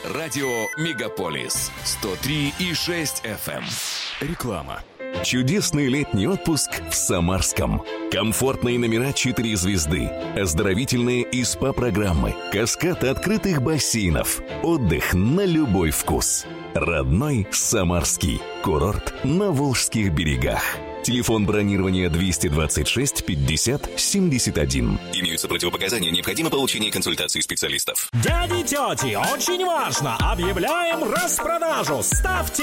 Радио «Мегаполис» 103,6 FM. Реклама. Чудесный летний отпуск в Самарском. Комфортные номера 4 звезды, оздоровительные и СПА-программы, каскад открытых бассейнов, отдых на любой вкус. Родной Самарский. Курорт на Волжских берегах. Телефон бронирования 226 50 71. Имеются противопоказания, необходимо получение консультации специалистов. Дяди, тети, очень важно! Объявляем распродажу! Ставьте